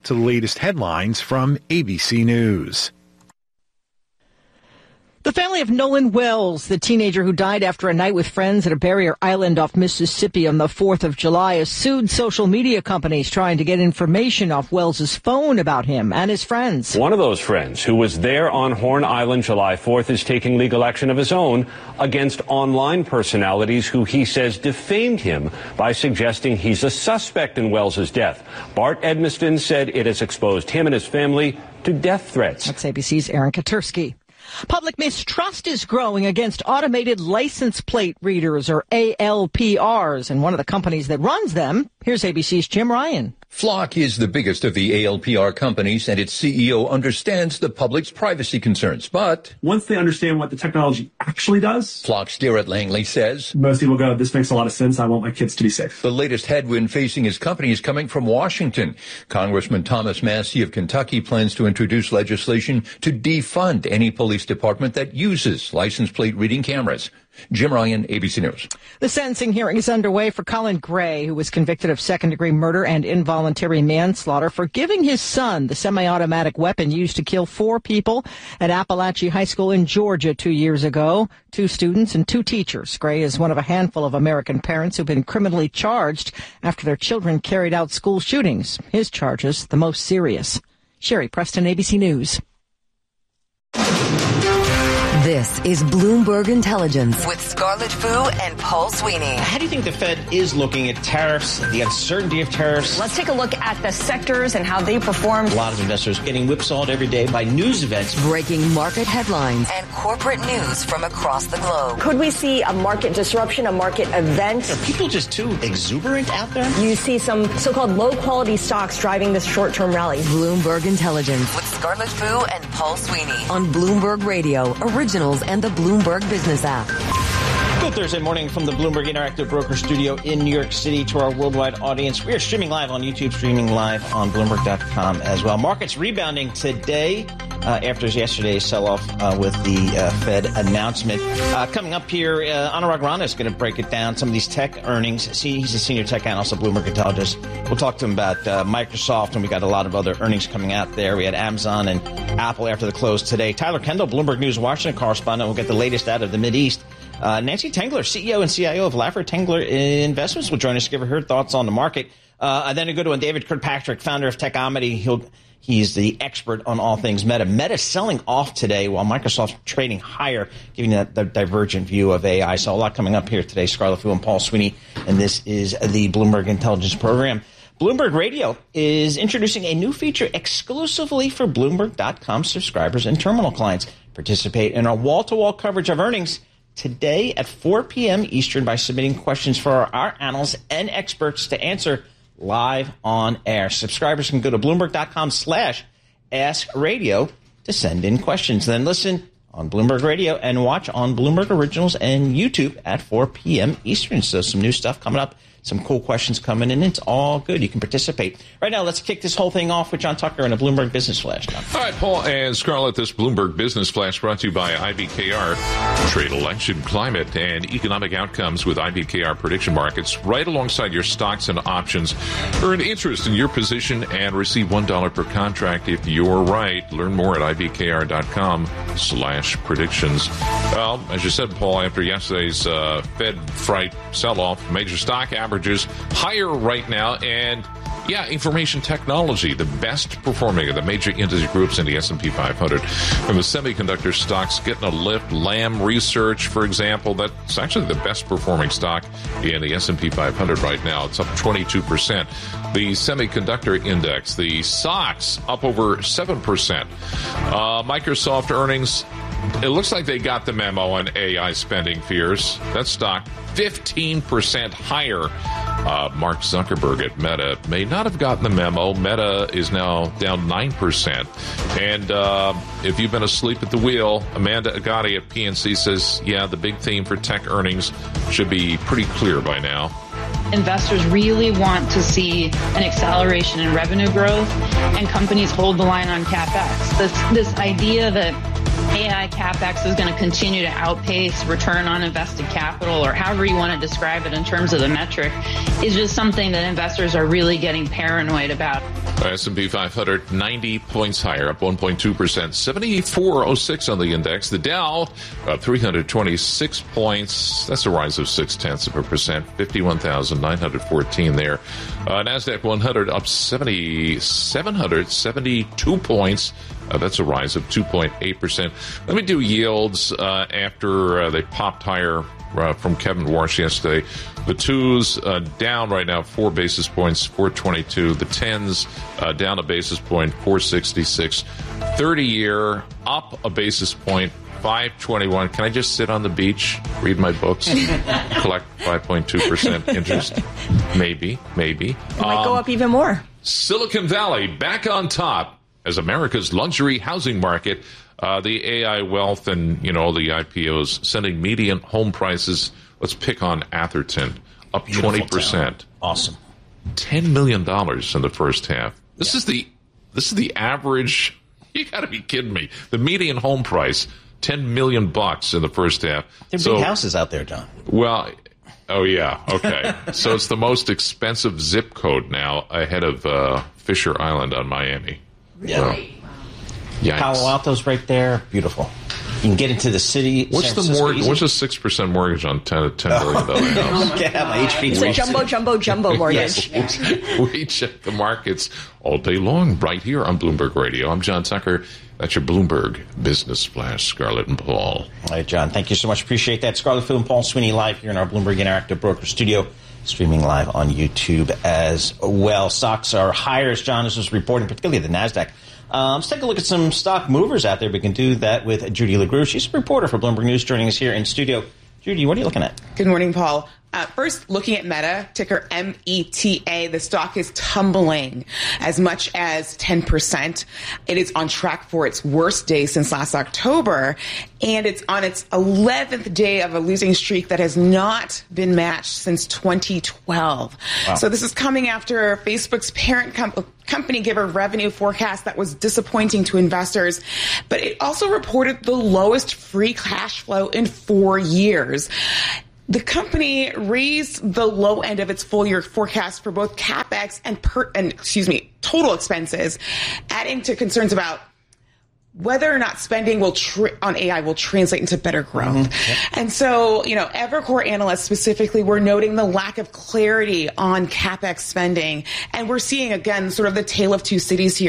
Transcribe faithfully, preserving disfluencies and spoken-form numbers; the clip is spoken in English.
to the latest headlines from A B C News. The family of Nolan Wells, the teenager who died after a night with friends at a barrier island off Mississippi on the fourth of July, has sued social media companies trying to get information off Wells's phone about him and his friends. One of those friends who was there on Horn Island July fourth is taking legal action of his own against online personalities who he says defamed him by suggesting he's a suspect in Wells's death. Bart Edmiston said it has exposed him and his family to death threats. That's A B C's Aaron Katursky. Public mistrust is growing against automated license plate readers, or A L P Rs, and one of the companies that runs them. Here's A B C's Jim Ryan. Flock is the biggest of the A L P R companies, and its C E O understands the public's privacy concerns. But once they understand what the technology actually does, Flock's Garrett Langley says, most people go, this makes a lot of sense. I want my kids to be safe. The latest headwind facing his company is coming from Washington. Congressman Thomas Massie of Kentucky plans to introduce legislation to defund any police department that uses license plate reading cameras. Jim Ryan, A B C News. The sentencing hearing is underway for Colin Gray, who was convicted of second-degree murder and involuntary manslaughter for giving his son the semi-automatic weapon used to kill four people at Appalachia High School in Georgia two years ago, two students and two teachers. Gray is one of a handful of American parents who've been criminally charged after their children carried out school shootings. His charges, the most serious. Sherry Preston, A B C News. This is Bloomberg Intelligence with Scarlett Fu and Paul Sweeney. How do you think the Fed is looking at tariffs, the uncertainty of tariffs? Let's take a look at the sectors and how they performed. A lot of investors getting whipsawed every day by news events. Breaking market headlines and corporate news from across the globe. Could we see a market disruption, a market event? Are people just too exuberant out there? You see some so-called low-quality stocks driving this short-term rally. Bloomberg Intelligence with Scarlett Fu and Paul Sweeney on Bloomberg Radio, originals and the Bloomberg Business app. Good Thursday morning from the Bloomberg Interactive Broker Studio in New York City to our worldwide audience. We are streaming live on YouTube, streaming live on Bloomberg dot com as well. Markets rebounding today uh, after yesterday's sell-off uh, with the uh, Fed announcement. Uh, coming up here, uh, Anurag Rana is going to break it down, some of these tech earnings. See, he's a senior tech analyst at Bloomberg Intelligence. We'll talk to him about uh, Microsoft, and we got a lot of other earnings coming out there. We had Amazon and Apple after the close today. Tyler Kendall, Bloomberg News Washington correspondent, will get the latest out of the Mideast. Uh, Nancy Tengler, C E O and C I O of Laffer Tengler Investments, will join us to give her, her thoughts on the market. Uh, and then a good one, David Kirkpatrick, founder of Techomedy. He'll, he's the expert on all things Meta. Meta selling off today while Microsoft's trading higher, giving that the divergent view of A I. So a lot coming up here today. Scarlett Fu and Paul Sweeney, and this is the Bloomberg Intelligence Program. Bloomberg Radio is introducing a new feature exclusively for Bloomberg dot com subscribers and terminal clients. Participate in our wall-to-wall coverage of earnings today at four p.m. Eastern by submitting questions for our, our analysts and experts to answer live on air. Subscribers can go to Bloomberg dot com slash ask radio to send in questions. Then listen on Bloomberg Radio and watch on Bloomberg Originals and YouTube at four p.m. Eastern. So some new stuff coming up. Some cool questions coming in. It's all good. You can participate. Right now, let's kick this whole thing off with John Tucker and a Bloomberg Business Flash. John. All right, Paul and Scarlett, this Bloomberg Business Flash brought to you by I B K R. Trade, election, climate, and economic outcomes with I B K R prediction markets right alongside your stocks and options. Earn interest in your position and receive one dollar per contract if you're right. Learn more at I B K R dot com slash predictions. Well, as you said, Paul, after yesterday's uh, Fed fright sell-off, major stock averages higher right now, and yeah, information technology, the best performing of the major industry groups in the S and P five hundred. From the semiconductor stocks getting a lift, Lam Research, for example, that's actually the best performing stock in the S and P five hundred right now. It's up twenty-two percent. The semiconductor index, the S O X, up over seven percent. Uh, Microsoft earnings, it looks like they got the memo on A I spending fears. That stock fifteen percent higher. Uh, Mark Zuckerberg at Meta may not have gotten the memo. Meta is now down nine percent. And uh, if you've been asleep at the wheel, Amanda Agati at P N C says, yeah, the big theme for tech earnings should be pretty clear by now. Investors really want to see an acceleration in revenue growth, and companies hold the line on CapEx. This, this idea that A I CapEx is going to continue to outpace return on invested capital, or however you want to describe it in terms of the metric, is just something that investors are really getting paranoid about. S and P five hundred, ninety points higher, up one point two percent, seventy-four oh six on the index. The Dow, up three hundred twenty-six points. That's a rise of six tenths of a percent, fifty-one thousand nine hundred fourteen there. Uh, NASDAQ one hundred up seventy, seven hundred seventy-two points. Uh, that's a rise of two point eight percent. Let me do yields uh, after uh, they popped higher uh, from Kevin Warsh yesterday. The twos uh, down right now, four basis points, four twenty-two. The tens uh, down a basis point, four sixty-six. thirty-year up a basis point, five twenty-one. Can I just sit on the beach, read my books, collect five point two percent interest? Maybe, maybe. It might um, go up even more. Silicon Valley back on top as America's luxury housing market. Uh, the A I wealth and, you know, the I P Os sending median home prices. Let's pick on Atherton, up Beautiful twenty percent. Town. Awesome. ten million dollars in the first half. This yeah. is the this is the average. You got to be kidding me. The median home price, ten million bucks in the first half. There are so, big houses out there, John. Well, oh yeah, okay. So it's the most expensive zip code now, ahead of uh, Fisher Island on Miami. Yeah. So, Palo Alto's right there. Beautiful. You can get into the city. What's the mortgage? What's a six percent mortgage on ten ten million dollar house? It's a jumbo, jumbo, jumbo mortgage. Yes. We check the markets all day long, right here on Bloomberg Radio. I'm John Tucker. That's your Bloomberg Business Flash, Scarlett and Paul. All right, John. Thank you so much. Appreciate that. Scarlett Fu and Paul Sweeney live here in our Bloomberg Interactive Broker Studio, streaming live on YouTube as well. Stocks are higher, as John is reporting, particularly the NASDAQ. Um, let's take a look at some stock movers out there. We can do that with Judy LaGrue. She's a reporter for Bloomberg News, joining us here in studio. Judy, what are you looking at? Good morning, Paul. Uh, first, looking at Meta, ticker M E T A, the stock is tumbling as much as ten percent. It is on track for its worst day since last October, and it's on its eleventh day of a losing streak that has not been matched since twenty twelve. Wow. So this is coming after Facebook's parent company company gave a revenue forecast that was disappointing to investors, but it also reported the lowest free cash flow in four years. The company raised the low end of its full year forecast for both CapEx and per, and excuse me, total expenses, adding to concerns about whether or not spending will tra- on A I will translate into better growth. Mm-hmm. Yep. And so, you know, Evercore analysts specifically were noting the lack of clarity on CapEx spending. And we're seeing, again, sort of the tale of two cities here.